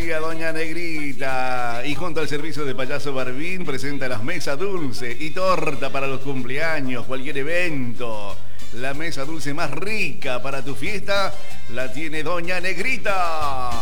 amiga Doña Negrita. Y junto al servicio de Payaso Barbín presenta las mesas dulce y torta para los cumpleaños, cualquier evento. La mesa dulce más rica para tu fiesta la tiene Doña Negrita.